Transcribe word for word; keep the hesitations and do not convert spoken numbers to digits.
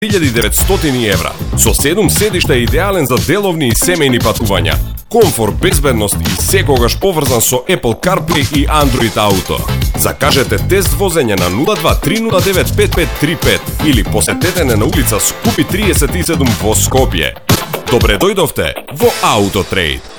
илјади и деветстотини евра. Со седум седишта е идеален за деловни и семејни патувања. Комфорт, безбедност и секогаш поврзан со Apple CarPlay и Android Auto. Закажете тест возење на нула два три нула девет пет пет три пет или посетете не на улица Скупи триесет и седум во Скопје. Добре дојдовте во Autotrade.